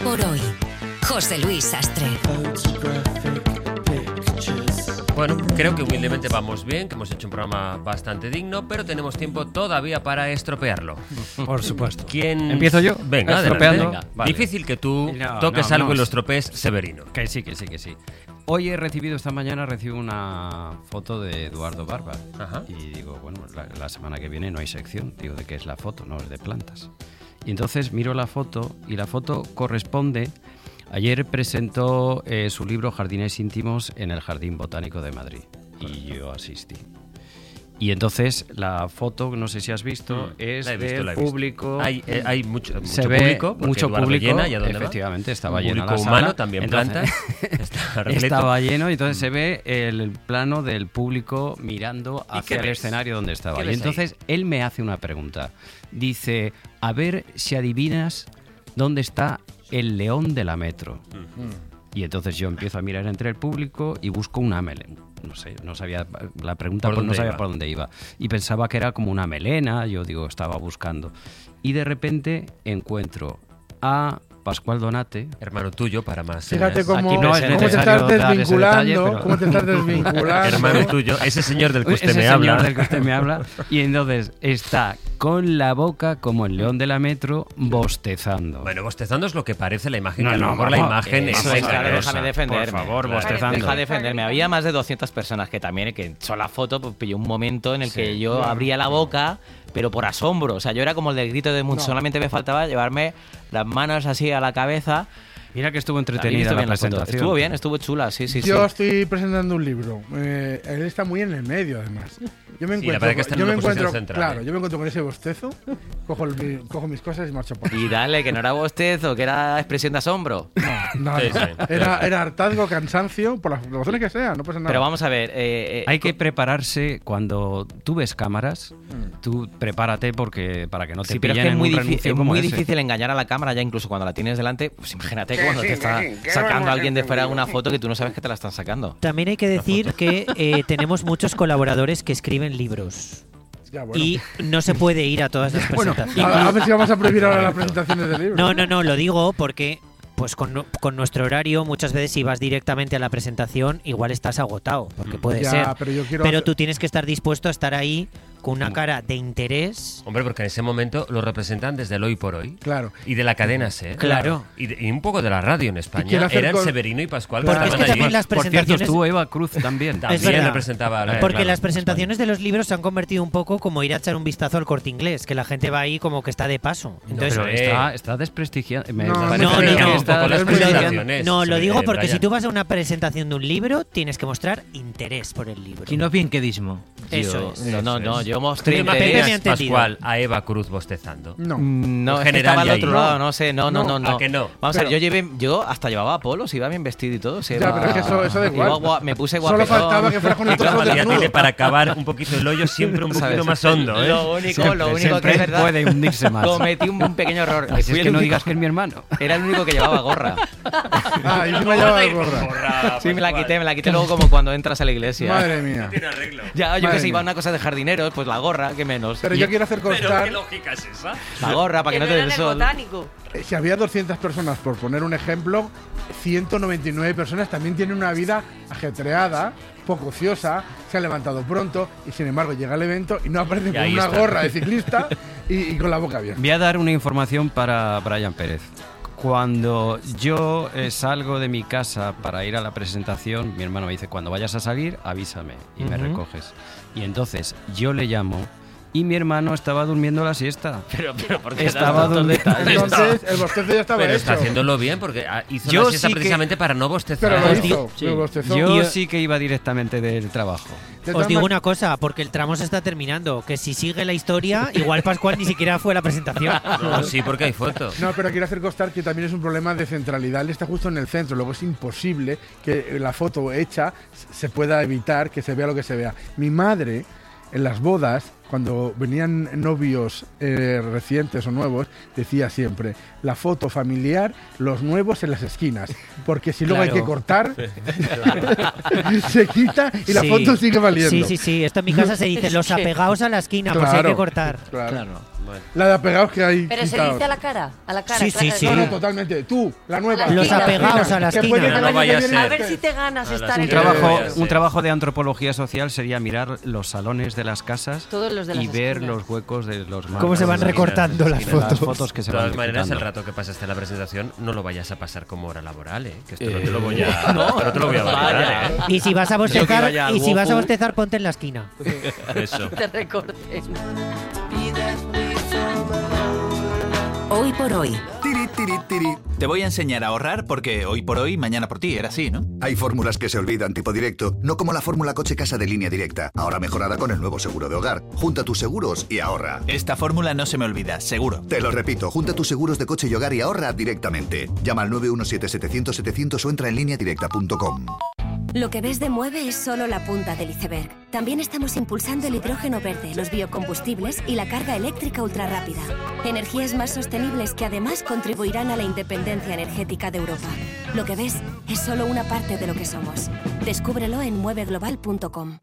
por hoy. José Luis Sastre. Bueno, creo que humildemente vamos bien, que hemos hecho un programa bastante digno, pero tenemos tiempo todavía para estropearlo. Por supuesto. ¿Quién? ¿Empiezo yo? Venga, Estropeando. adelante. Venga, vale. Difícil que tú No, toques no, algo no, y lo estropees, Severino. Que sí. Hoy esta mañana recibo una foto de Eduardo Barba. Ajá. Y digo, bueno, la semana que viene no hay sección. Digo, ¿de qué es la foto? No, es de plantas. Y entonces miro la foto y la foto corresponde... Ayer presentó su libro Jardines íntimos en el Jardín Botánico de Madrid y yo asistí. Y entonces la foto, no sé si has visto, es del público. Hay mucho se ve público, mucho Eduardo público. llena, ¿y a dónde efectivamente, va? estaba Un lleno público la humano, sala. también Entonces, plantas. estaba lleno y entonces se ve el plano del público mirando hacia el escenario donde estaba. Y entonces él me hace una pregunta. Dice, a ver si adivinas dónde está el león de la metro. Y entonces yo empiezo a mirar entre el público y busco una melena. No sé, no sabía la pregunta, pues no sabía por dónde iba. Y pensaba que era como una melena, yo digo, estaba buscando. Y de repente encuentro a Pascual Donate, hermano tuyo, para más. Fíjate cómo, no es cómo te estás desvinculando, cómo te estás desvinculando. Hermano tuyo, ese señor del que usted me habla. habla. Del que usted me habla. Y entonces está con la boca como el león de la metro bostezando. Bueno, bostezando es lo que parece la imagen. No, que a lo mejor la imagen es déjame defenderme. Por favor, bostezando. Deja defenderme. Había más de 200 personas que también, que echó la foto, pues pilló un momento en el que yo abría la boca, pero por asombro. O sea, yo era como el del grito de mundo. Solamente me faltaba llevarme las manos así a la cabeza. Mira que estuvo entretenida la presentación. Estuvo bien, estuvo chula, sí. Yo estoy presentando un libro. Él está muy en el medio, además. Yo me encuentro, claro, yo me encuentro con ese bostezo, cojo mis cosas y marcho por ahí. Y dale, que no era bostezo, que era expresión de asombro. No. Era hartazgo, cansancio, por las razones que sean, no pasa nada. Pero vamos a ver. Hay que prepararse cuando tú ves cámaras, tú prepárate para que no te pillen en un renuncio como ese. Es muy difícil engañar a la cámara ya incluso cuando la tienes delante. Pues imagínate cuando te está sacando alguien de fuera una foto que tú no sabes que te la están sacando. También hay que decir que tenemos muchos colaboradores que escriben libros. Ya, bueno. Y no se puede ir a todas las presentaciones. A ver si vamos a prohibir ahora las presentaciones del libro. No, lo digo porque pues con nuestro horario muchas veces si vas directamente a la presentación igual estás agotado, porque puede ser. Pero tú tienes que estar dispuesto a estar ahí con una cara de interés. Hombre, porque en ese momento lo representan desde el Hoy por Hoy. Claro. Y de la cadena SER. Claro. Y un poco de la radio en España. Eran Severino y Pascual. Porque es que también las presentaciones... Por cierto, estuvo Eva Cruz también. También representaba. Porque las presentaciones de los libros se han convertido un poco como ir a echar un vistazo al Corte Inglés, que la gente va ahí como que está de paso. Entonces, pero está desprestigiando. No, lo digo porque si tú vas a una presentación de un libro, tienes que mostrar interés por el libro. Y no bienquedismo. Eso es. No, yo mostré interés. Pascual a Eva Cruz bostezando. No, estaba al otro lado, no sé, no. ¿A que no? Vamos a ver, yo hasta llevaba polos, iba bien vestido y todo. Ya, pero es que eso da igual. Me puse guapetón. Solo faltaba que fuera con el trozo de tiene para acabar un poquito el hoyo siempre un poquito más hondo, ¿eh? Lo único que es verdad, puede hundirse más. cometí un pequeño error. Es que no digas que es mi hermano. Era el único que llevaba gorra. Y sí me llevaba gorra. Sí, me la quité luego como cuando entras a la iglesia. Madre mía. Tiene arreglo. Ya, yo que sé, iba a una cosa de jardineros, pues la gorra, que menos. Pero yo quiero hacer constar... ¿Qué lógica es esa? La gorra, para que no te dé el sol. Si había 200 personas, por poner un ejemplo, 199 personas también tienen una vida ajetreada, poco ociosa, se han levantado pronto y sin embargo llega el evento y no aparecen con una gorra de ciclista y con la boca abierta. Voy a dar una información para Brian Pérez. Cuando yo salgo de mi casa para ir a la presentación, mi hermano me dice, cuando vayas a salir, avísame y me recoges. Y entonces yo le llamo y mi hermano estaba durmiendo la siesta. Pero ¿por qué estaba durmiendo? Entonces el bostezo ya estaba hecho. Está haciéndolo bien porque hizo la siesta precisamente para no bostezar. Pero lo bostezó. Yo sí que iba directamente del trabajo. Os digo una cosa, porque el tramo se está terminando, que si sigue la historia, igual Pascual ni siquiera fue a la presentación. No, sí, porque hay fotos. No, pero quiero hacer constar que también es un problema de centralidad. Él está justo en el centro, luego es imposible que la foto hecha se pueda evitar que se vea lo que se vea. Mi madre, en las bodas, cuando venían novios recientes o nuevos, decía siempre, la foto familiar, los nuevos en las esquinas, porque si luego hay que cortar, se quita y la foto sigue valiendo. Sí, esto en mi casa se dice, los apegados a la esquina, por si hay que cortar. Claro. Bueno. La de apegados que hay. Pero quitados. se dice a la cara. Sí. No, totalmente. Tú, la nueva. Los apegados a la esquina. No vaya a ser. A ver si te ganas estar en un trabajo de antropología social sería mirar los salones de las casas y ver los huecos de los marcos. Cómo se van recortando las fotos. Que se de van todas maneras, quitando. el rato que pasaste en la presentación no lo vayas a pasar como hora laboral, que esto no te lo voy a no te lo voy a valorar, Y si vas a bostezar, ponte en la esquina. Eso. Te recortes. Hoy por hoy. Tiri. Te voy a enseñar a ahorrar porque hoy por hoy, mañana por ti. Era así, ¿no? Hay fórmulas que se olvidan tipo directo, no como la fórmula coche casa de Línea Directa, ahora mejorada con el nuevo seguro de hogar. Junta tus seguros y ahorra. Esta fórmula no se me olvida, seguro. Te lo repito, junta tus seguros de coche y hogar y ahorra directamente. Llama al 917-700-700 o entra en lineadirecta.com. Lo que ves de Mueve es solo la punta del iceberg. También estamos impulsando el hidrógeno verde, los biocombustibles y la carga eléctrica ultrarrápida. Energías más sostenibles que además contribuirán a la independencia energética de Europa. Lo que ves es solo una parte de lo que somos. Descúbrelo en mueveglobal.com.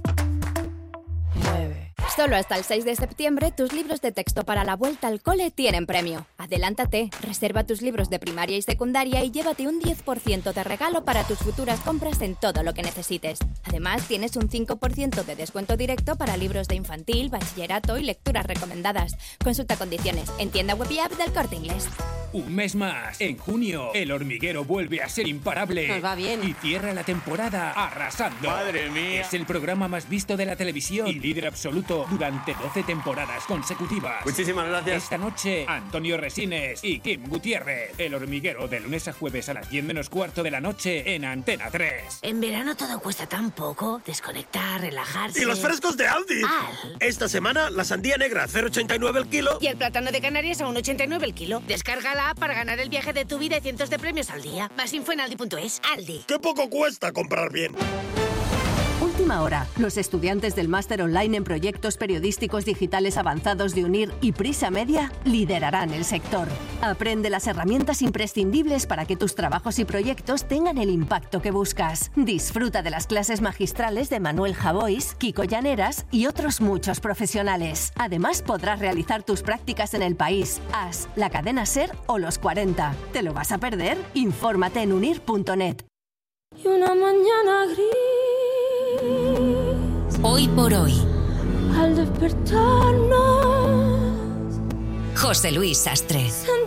Solo hasta el 6 de septiembre, tus libros de texto para la vuelta al cole tienen premio. Adelántate, reserva tus libros de primaria y secundaria y llévate un 10% de regalo para tus futuras compras en todo lo que necesites. Además, tienes un 5% de descuento directo para libros de infantil, bachillerato y lecturas recomendadas. Consulta condiciones en tienda web y app del Corte Inglés. Un mes más. En junio, El Hormiguero vuelve a ser imparable. Nos va bien. Y cierra la temporada arrasando. ¡Madre mía! Es el programa más visto de la televisión y líder absoluto durante 12 temporadas consecutivas. Muchísimas gracias. Esta noche, Antonio Resines y Kim Gutiérrez. El Hormiguero, de lunes a jueves a las 10 menos cuarto de la noche en Antena 3. En verano todo cuesta tan poco. Desconectar, relajarse. ¡Y los frescos de Aldi! Esta semana, la sandía negra a 0,89 el kilo. Y el plátano de Canarias a 1,89 el kilo. Descarga la app para ganar el viaje de tu vida y cientos de premios al día. Más info en aldi.es. Aldi. ¡Qué poco cuesta comprar bien! Última hora. Los estudiantes del máster online en proyectos periodísticos digitales avanzados de UNIR y Prisa Media liderarán el sector. Aprende las herramientas imprescindibles para que tus trabajos y proyectos tengan el impacto que buscas. Disfruta de las clases magistrales de Manuel Javois, Kiko Llaneras y otros muchos profesionales. Además, podrás realizar tus prácticas en El País, AS, la cadena SER o Los 40. ¿Te lo vas a perder? Infórmate en unir.net. Y una mañana gris. Hoy por hoy. Al despertarnos, José Luis Sastre.